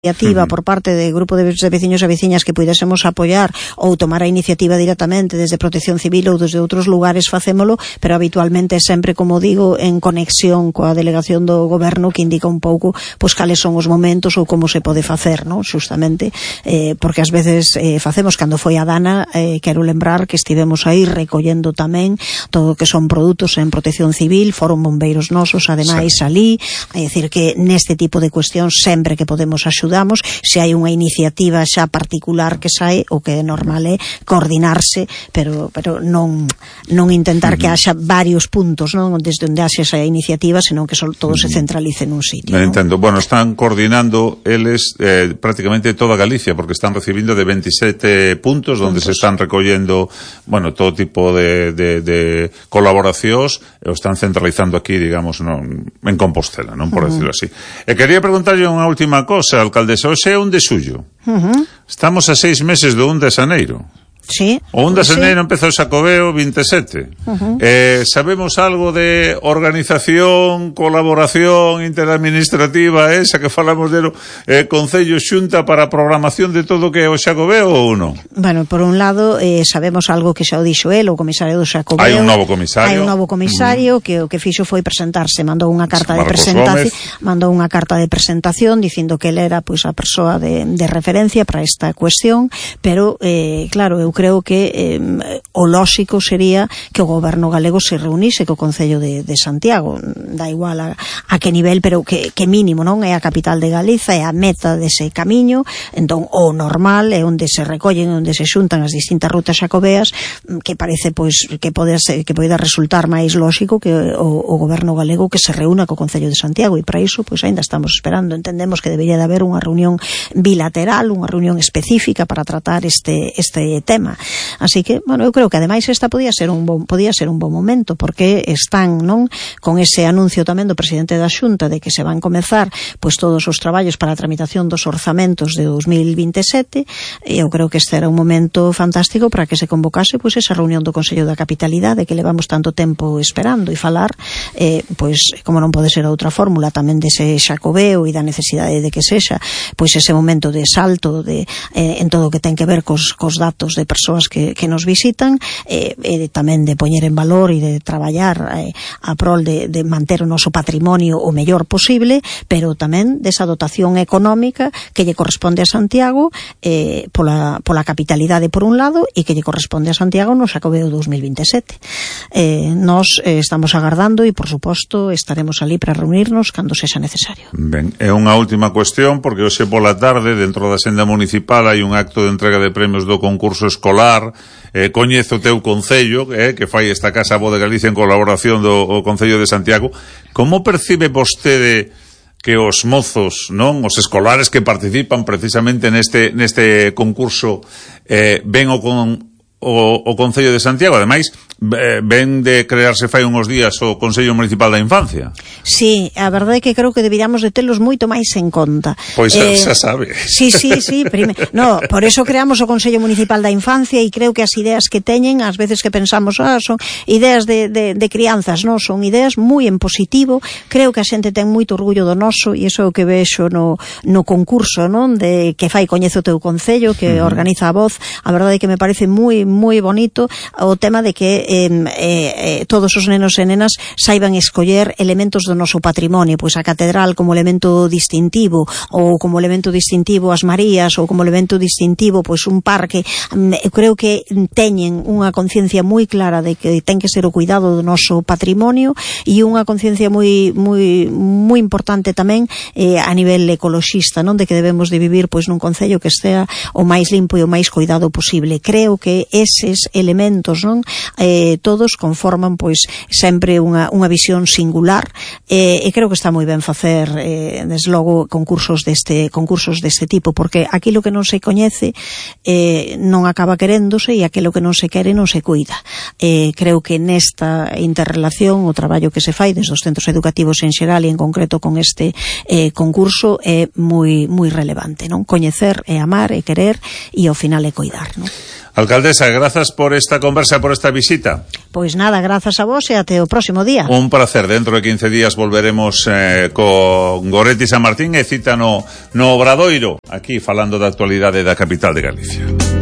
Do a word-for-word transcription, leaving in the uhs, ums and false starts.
iniciativa uh -huh. por parte de grupo de, de veciños e veciñas que puidésemos apoiar ou tomar a iniciativa directamente desde Protección Civil ou desde outros lugares, facémolo, pero habitualmente sempre, como digo, en conexión coa delegación do goberno que indica un pouco pois cales son os momentos ou como se pode facer, non? Justamente, eh, porque ás veces eh, facemos, cando foi a Dana, eh, quero lembrar que estivemos aí recollendo tamén todo o que son produtos en Protección Civil, foron bombeiros nosos, ademais, sí. ali, é dicir que neste tipo de cuestións sempre que podemos axudar, se hai unha iniciativa xa particular que sae, o que é normal é coordinarse, pero pero non non intentar uh -huh. que haxa varios puntos, non, desde onde haxe esa iniciativa, senón que só todo uh -huh. se centralice nun sitio. Me entendo. Bueno, están coordinando eles eh, prácticamente toda Galicia, porque están recibindo de veintisiete puntos, donde puntos. se están recollendo, bueno, todo tipo de, de, de colaboracións, e o están centralizando aquí, digamos, non, en Compostela, non, por uh -huh. decirlo así. E quería preguntarlle unha última cosa, alcalde. Hoxe é un de xullo. Uh -huh. Estamos a seis meses do un de xaneiro. Sí. O un de sí. xaneiro empeza o Xacobeo vinte e sete. Uh -huh. eh, sabemos algo de organización, colaboración interadministrativa, esa que falamos de eh, Concello Xunta para a programación de todo o que é o Xacobeo ou non? Bueno, por un lado, eh, sabemos algo que xa o dixo el, o comisario do Xacobeo. Hai un novo comisario. Hai un novo comisario uh -huh. que o que fixo foi presentarse, mandou unha carta de presentación, mandou unha carta de presentación dicindo que el era pois a persoa de, de referencia para esta cuestión, pero eh, claro, eu creo que eh, o lóxico sería que o goberno galego se reunise co Concello de, de Santiago, da igual a, a que nivel, pero que, que mínimo, non? É a capital de Galiza, é a meta dese camiño, entón o normal é onde se recollen, onde se xuntan as distintas rutas xacobeas, que parece pois que pode ser, que poida resultar máis lóxico que o, o goberno galego que se reúna co Concello de Santiago, e para iso pois aínda estamos esperando. Entendemos que debería de haber unha reunión bilateral, unha reunión específica para tratar este este tema. Así que, bueno, eu creo que ademais esta podía ser un bon, podía ser un bon momento, porque están, non, con ese anuncio tamén do presidente da Xunta de que se van comezar pois todos os traballos para a tramitación dos orzamentos de dos mil vinte e sete, e eu creo que este era un momento fantástico para que se convocase pois esa reunión do Consello da Capitalidade que levamos tanto tempo esperando, e falar eh, pois, como non pode ser outra fórmula, tamén dese Xacobeo e da necesidade de que sexa pois ese momento de salto de, eh, en todo o que ten que ver cos, cos datos de persoas que, que nos visitan, e eh, eh, tamén de poñer en valor e de traballar eh, a prol de, de manter o noso patrimonio o mellor posible, pero tamén desa dotación económica que lle corresponde a Santiago eh, pola, pola capitalidade por un lado, e que lle corresponde a Santiago no Xacobeo dos mil vinte e sete. Eh, nos eh, estamos agardando e, por suposto, estaremos ali para reunirnos cando sexa necesario. Ben, é unha última cuestión, porque hoxe pola tarde, dentro da senda municipal, hai un acto de entrega de premios do concurso escolar. Eh, coñezo o teu concello, eh, que fai esta Casa Bo de Galicia en colaboración do o Concello de Santiago. Como percibe vostede que os mozos, non, os escolares que participan precisamente neste neste concurso eh, ven o con o, o Concello de Santiago? Ademais, eh, ven de crearse fai uns días o Consello Municipal da Infancia. Sí, a verdade é que creo que deberíamos de telos moito máis en conta. Pois eh, xa sabe. Sí, sí, sí. Prime... No, por eso creamos o Consello Municipal da Infancia, e creo que as ideas que teñen, ás veces que pensamos, ah, son ideas de, de, de crianzas, non, son ideas moi en positivo. Creo que a xente ten moito orgullo do noso, e iso é o que vexo no, no concurso, non, de que fai Coñezo o teu Concello, que uh -huh. organiza a Voz. A verdade é que me parece moi moi bonito o tema de que eh, eh, todos os nenos e nenas saiban escoller elementos do noso patrimonio, pois a catedral como elemento distintivo, ou como elemento distintivo as Marías, ou como elemento distintivo pois un parque. Eu creo que teñen unha conciencia moi clara de que ten que ser o cuidado do noso patrimonio, e unha conciencia moi moi moi importante tamén eh, a nivel ecoloxista, non, de que debemos de vivir pois nun concello que estea o máis limpo e o máis cuidado posible. Creo que eses elementos, non, eh, todos conforman pois sempre unha, unha visión singular, eh, e creo que está moi ben facer eh, desde logo concursos deste concursos deste tipo, porque aquilo que non se coñece eh, non acaba queréndose, e aquilo que non se quere non se cuida. Eh, creo que nesta interrelación o traballo que se fai desde os centros educativos en xeral, e en concreto con este eh, concurso, é moi moi relevante, non? Coñecer e amar e querer, e ao final é coidar, non? Alcaldesa, grazas por esta conversa, por esta visita. Pois nada, grazas a vos e até o próximo día. Un placer. Dentro de quince días volveremos eh, con Goretti San Martín e cita no, no Obradoiro, aquí falando da actualidade da capital de Galicia.